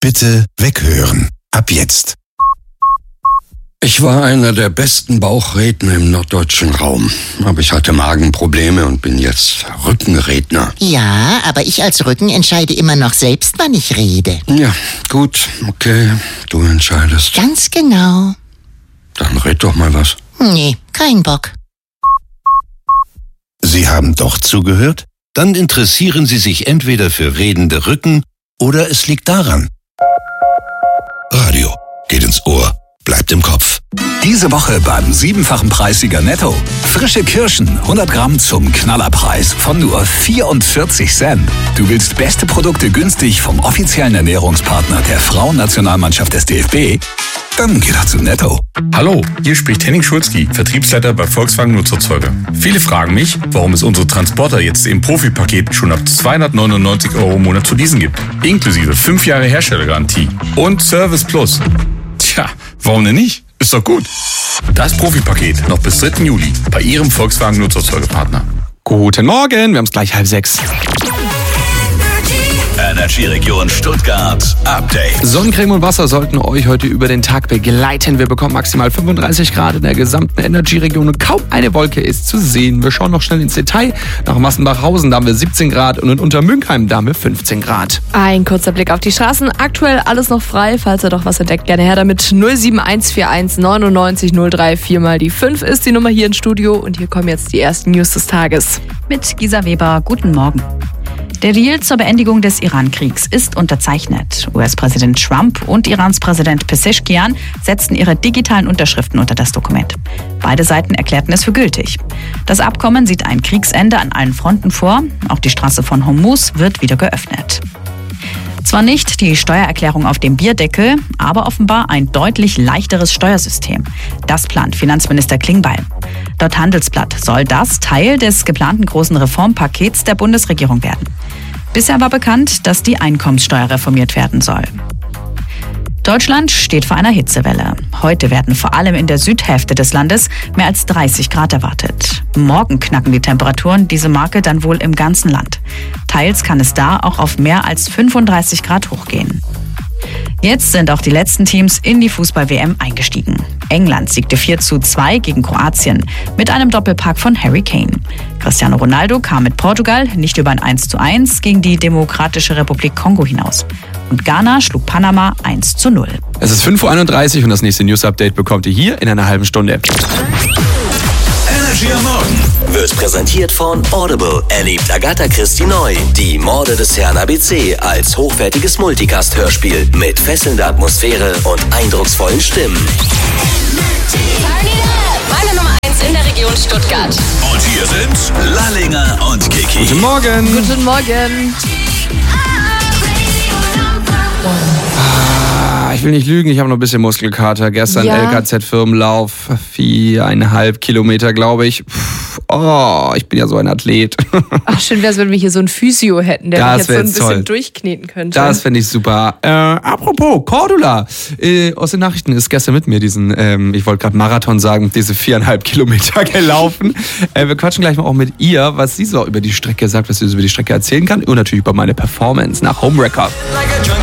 Bitte weghören. Ab jetzt. Ich war einer der besten Bauchredner im norddeutschen Raum. Aber ich hatte Magenprobleme und bin jetzt Rückenredner. Ja, aber ich als Rücken entscheide immer noch selbst, wann ich rede. Ja, gut, okay, du entscheidest. Ganz genau. Dann red doch mal was. Nee, kein Bock. Sie haben doch zugehört? Dann interessieren Sie sich entweder für redende Rücken oder es liegt daran. Radio geht ins Ohr, bleibt im Kopf. Diese Woche beim 7-fachen Preissieger Netto. Frische Kirschen, 100 Gramm zum Knallerpreis von nur 44 Cent. Du willst beste Produkte günstig vom offiziellen Ernährungspartner der Frauennationalmannschaft des DFB? Dann geh doch zu Netto. Hallo, hier spricht Henning Schulzki, Vertriebsleiter bei Volkswagen Nutzerzeuger. Viele fragen mich, warum es unsere Transporter jetzt im Profipaket schon ab 299 € im Monat zu leasen gibt. Inklusive 5 Jahre Herstellergarantie und Service Plus. Tja, warum denn nicht? Ist doch gut. Das Profipaket noch bis 3. Juli bei Ihrem Volkswagen Nutzerzeugerpartner. Guten Morgen, wir haben es gleich 5:30. Energy-Region Stuttgart Update. Sonnencreme und Wasser sollten euch heute über den Tag begleiten. Wir bekommen maximal 35 Grad in der gesamten Energy-Region und kaum eine Wolke ist zu sehen. Wir schauen noch schnell ins Detail. Nach Massenbachhausen, da haben wir 17 Grad und in Untermünkheim, da haben wir 15 Grad. Ein kurzer Blick auf die Straßen. Aktuell alles noch frei. Falls ihr doch was entdeckt, gerne her damit. 07141 99 03 4 mal die 5 ist die Nummer hier im Studio. Und hier kommen jetzt die ersten News des Tages. Mit Gisa Weber, guten Morgen. Der Deal zur Beendigung des Iran-Kriegs ist unterzeichnet. US-Präsident Trump und Irans Präsident Pezeshkian setzten ihre digitalen Unterschriften unter das Dokument. Beide Seiten erklärten es für gültig. Das Abkommen sieht ein Kriegsende an allen Fronten vor. Auch die Straße von Hormuz wird wieder geöffnet. Zwar nicht die Steuererklärung auf dem Bierdeckel, aber offenbar ein deutlich leichteres Steuersystem. Das plant Finanzminister Klingbeil. Laut Handelsblatt soll das Teil des geplanten großen Reformpakets der Bundesregierung werden. Bisher war bekannt, dass die Einkommenssteuer reformiert werden soll. Deutschland steht vor einer Hitzewelle. Heute werden vor allem in der Südhälfte des Landes mehr als 30 Grad erwartet. Morgen knacken die Temperaturen diese Marke dann wohl im ganzen Land. Teils kann es da auch auf mehr als 35 Grad hochgehen. Jetzt sind auch die letzten Teams in die Fußball-WM eingestiegen. England siegte 4:2 gegen Kroatien mit einem Doppelpack von Harry Kane. Cristiano Ronaldo kam mit Portugal nicht über ein 1:1 gegen die Demokratische Republik Kongo hinaus. Und Ghana schlug Panama 1:0. Es ist 5:31 Uhr und das nächste News-Update bekommt ihr hier in einer halben Stunde. Energy am Morgen wird präsentiert von Audible. Erlebt Agatha Christie neu. Die Morde des Herrn ABC als hochwertiges Multicast-Hörspiel mit fesselnder Atmosphäre und eindrucksvollen Stimmen. Meine Nummer 1 in der Region Stuttgart. Und hier sind Lallinger und Kiki. Guten Morgen. Guten Morgen. Ich will nicht lügen, ich habe noch ein bisschen Muskelkater. Gestern LKZ-Firmenlauf, 4,5 Kilometer, glaube ich. Ich bin ja so ein Athlet. Ach, schön wäre es, wenn wir hier so einen Physio hätten, der mich jetzt so ein bisschen durchkneten könnte. Das fände ich super. Apropos, Cordula. Aus den Nachrichten ist gestern mit mir ich wollte gerade Marathon sagen, diese 4,5 Kilometer gelaufen. Wir quatschen gleich mal auch mit ihr, was sie so über die Strecke sagt, was sie so über die Strecke erzählen kann. Und natürlich über meine Performance nach Homewrecker. Like